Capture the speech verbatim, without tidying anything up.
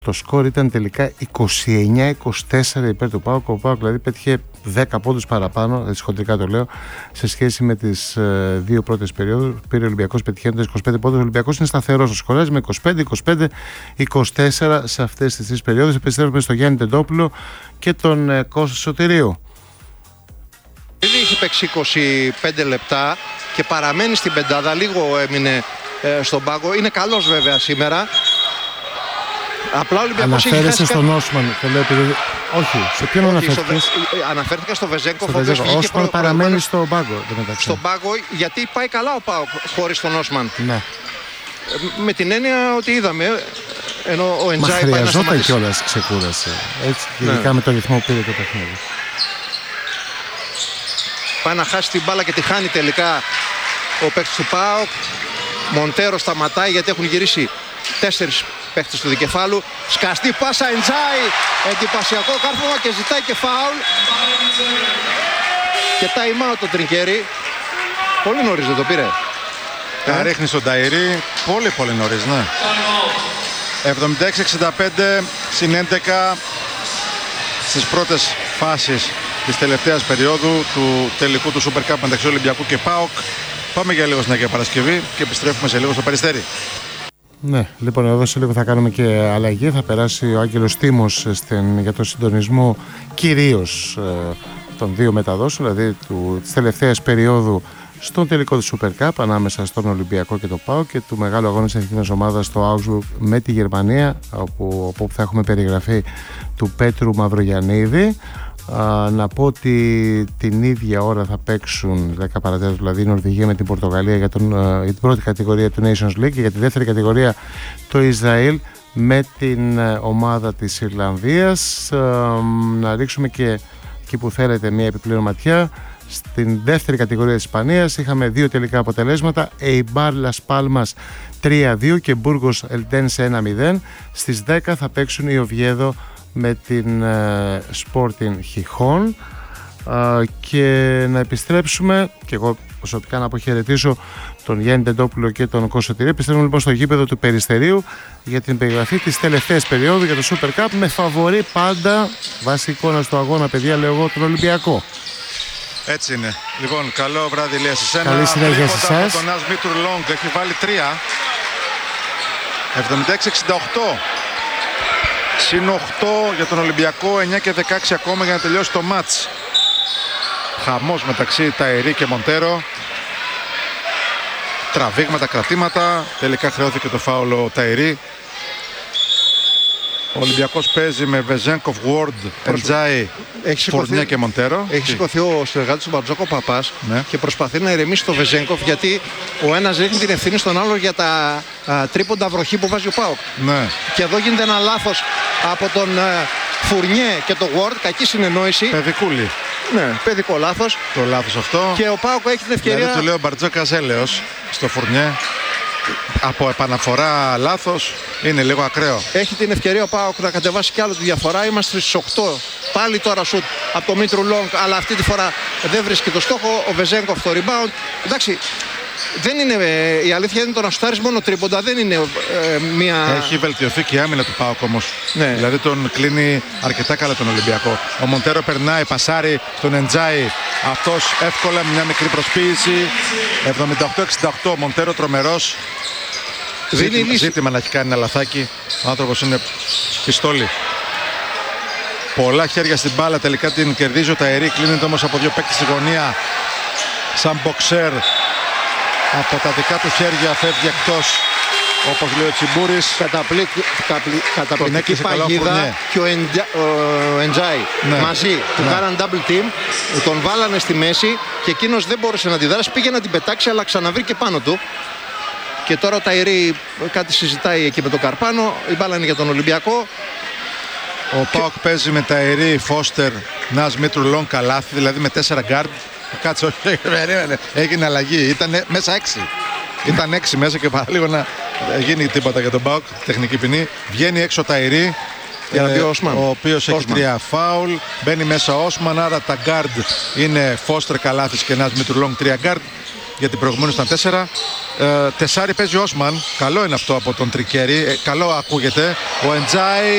Το σκορ ήταν τελικά είκοσι εννιά είκοσι τέσσερα υπέρ του ΠΑΟΚ. Ο ΠΑΟΚ δηλαδή πέτυχε δέκα πόντους παραπάνω, έτσι χοντρικά το λέω, σε σχέση με τις ε, δύο πρώτες περιόδους. Πήρε ο Ολυμπιακός πετυχαίνοντας είκοσι πέντε πόντους. Ο Ολυμπιακός είναι σταθερός στο σκοράζ με είκοσι πέντε είκοσι πέντε είκοσι τέσσερα σε αυτές τις τρεις περιόδους. Επιστρέφουμε στο Γιάννη Τεντόπουλο και τον ε, Κώστα Σωτηρίου. Ήδη έχει παίξει είκοσι πέντε λεπτά και παραμένει στην πεντάδα. Λίγο έμεινε ε, στον πάγκο. Είναι καλός βέβαια σήμερα. Απλά ο Ολυμπιακός έχει χάσει. Στον Όσμαν, το λέω επειδή... Όχι, σε ποιον αναφέρθηκες? Αναφέρθηκα στο Βεζένκοφ. Ο Όσμαν παραμένει στον πάγκο. Στον πάγκο, γιατί πάει καλά ο ΠΑΟΚ χωρίς τον Όσμαν. Ναι. Με την έννοια ότι είδαμε, ενώ ο Εντζάι πάει να χρειαζόταν σταματήσει. κιόλας ξεκούραση. Έτσι, ναι. Ειδικά με το ρυθμό που πήρε το παιχνίδι. Πάει να χάσει την μπάλα και τη χάνει τελικά ο παίκτης του ΠΑΟΚ. Μοντέρο σταματάει γιατί έχουν γυρίσει τέσσερις παίκτες του δικεφάλου. Σκαστή πάσα Εντζάι. Εντυπωσιακό κάρφωμα και ζητάει και φάουλ. Και time out το Τρινκέρι. Πολύ νωρίς δεν το πήρε. Τα ε? ρίχνει στον Ταϊρή. Πολύ πολύ νωρίς, ναι. εβδομήντα έξι εξήντα πέντε συν έντεκα στις πρώτες φάσεις της τελευταίας περίοδου του τελικού του Super Cup μεταξύ Ολυμπιακού και ΠΑΟΚ. Πάμε για λίγο στην Αγία Παρασκευή και επιστρέφουμε σε λίγο στο Περιστέρι. Ναι, λοιπόν, εδώ σε λίγο θα κάνουμε και αλλαγή. Θα περάσει ο Άγγελος Τίμος στην, για το συντονισμό κυρίως ε, των δύο μεταδόσεων, δηλαδή του, της τελευταίας περίοδου στον τελικό του Super Cup ανάμεσα στον Ολυμπιακό και το ΠΑΟΚ και του μεγάλου αγώνα της εθνικής ομάδας στο Augsburg με τη Γερμανία, όπου, όπου θα έχουμε περιγραφή του Πέτρου Μαυρογιαννίδη. Α, να πω ότι την ίδια ώρα θα παίξουν δέκα παρατέταρτο, δηλαδή η Νορβηγία με την Πορτογαλία για, τον, για την πρώτη κατηγορία του Nations League και για τη δεύτερη κατηγορία το Ισραήλ με την ομάδα της Ιρλανδίας. Α, να ρίξουμε και εκεί που θέλετε μια επιπλέον ματιά. Στην δεύτερη κατηγορία της Ισπανίας είχαμε δύο τελικά αποτελέσματα, Eibar Las Palmas τρία δύο και Burgos Eldense ένα μηδέν. Στις δέκα θα παίξουν η Οβιέδο με την uh, Sporting Χιχών uh, και να επιστρέψουμε και εγώ προσωπικά να αποχαιρετήσω τον Γιάννη Τεντόπουλο και τον Κώστα Σωτηρίου. Επιστρέφουμε λοιπόν στο γήπεδο του Περιστερίου για την περιγραφή της τελευταίας περίοδου για το Super Cup με φαβορί πάντα βάσει εικόνα του αγώνα, παιδιά, λέω εγώ, τον Ολυμπιακό. Έτσι είναι. Λοιπόν, καλό βράδυ, Ηλία, σε σένα. Καλή συνέχεια σε εσάς. Τον Νας Μίτουρ Λόγκ έχει βάλει τρία. εβδομήντα έξι εξήντα οκτώ. Συν οκτώ για τον Ολυμπιακό, εννιά και δεκαέξι ακόμα για να τελειώσει το μάτς. Χαμός μεταξύ Ταϊρή και Μοντέρο. Τραβήγματα, κρατήματα. Τελικά χρεώθηκε το φάουλο Ταϊρή. Ο Ολυμπιακός παίζει με Βεζένκοφ, Ward, Εντζάι, Φορνιά και Μοντέρο. Έχει σηκωθεί ο συνεργάτης του Μπαρτζόκο Παπάς, ναι, και προσπαθεί να ηρεμήσει το Βεζένκοφ, γιατί ο ένας ρίχνει την ευθύνη στον άλλο για τα α, τρίποντα βροχή που βάζει ο ΠΑΟΚ. Ναι. Και εδώ γίνεται ένα λάθος από τον α, Φουρνιέ και τον Ward, κακή συνεννόηση. Παιδικούλη. Ναι, παιδικό λάθος. Το λάθος αυτό. Και ο ΠΑΟΚ έχει την ευκαιρία. Δηλαδή του λέω Μπαρτζόκας έλεος στο Φουρνιέ. Από επαναφορά λάθος είναι λίγο ακραίο. Έχει την ευκαιρία ο ΠΑΟΚ να κατεβάσει κι άλλο τη διαφορά. Είμαστε στις οκτώ. Πάλι τώρα σουτ από το Μίτρου Λόγκ, αλλά αυτή τη φορά δεν βρίσκει το στόχο. Ο Βεζένκοφ το rebound. Εντάξει, δεν είναι, η αλήθεια είναι το να σουτάρεις μόνο τρίποντα, δεν είναι ε, μια... Έχει βελτιωθεί και η άμυνα του ΠΑΟΚ όμως. Ναι. Δηλαδή τον κλείνει αρκετά καλά τον Ολυμπιακό. Ο Μοντέρο περνάει, πασάρει στον Εντζάι. Αυτός εύκολα με μια μικρή προσποίηση. εβδομήντα οκτώ εξήντα οκτώ. Μοντέρο τρομερός. Ζήτημα, ζήτημα να έχει κάνει ένα λαθάκι. Ο άνθρωπος είναι πιστόλι. Πολλά χέρια στην μπάλα. Τελικά την κερδίζει ο Ταϊρή. Κλείνεται όμως από δύο παίκτες στη γωνία. Σαν μποξέρ. Από τα δικά του χέρια φεύγει εκτός, όπως λέει ο Τσιμπούρης. Καταπλη... Καταπλη... Καταπληκτική παγίδα και ο, Εντζα... ο Εντζάι, ναι, μαζί ναι, του κάναν double team, τον βάλανε στη μέση και εκείνος δεν μπόρεσε να αντιδράσει, πήγε να την πετάξει αλλά ξαναβρήκε πάνω του. Και τώρα ο Ταϊρή κάτι συζητάει εκεί με τον Καρπάνο, η μπάλα είναι για τον Ολυμπιακό. Ο και... ΠΑΟΚ παίζει με Ταϊρή, Φώστερ, Νας Μίτρου Λόγκ, καλάθι, δηλαδή με τέσσερα γκάρντ. Κάτσε, όχι, έγινε αλλαγή, ήταν μέσα έξι. Ήταν έξι μέσα και παραλίγο να γίνει τίποτα για τον ΠΑΟΚ, τεχνική ποινή. Βγαίνει έξω ο Ταϊρή, για να μπει ο Όσμαν, ο οποίος έχει τρία φάουλ. Μπαίνει μέσα ο Όσμαν, άρα τα γκάρντ είναι Φώστερ, καλάθις και Νας Μίτρου Λόγκ, τρία γκάρντ. Για την προηγούμενη ήταν τέσσερα. Ε, τεσάρι παίζει ο Όσμαν, καλό είναι αυτό από τον Τρικέρι, ε, καλό ακούγεται. Ο Εντζάι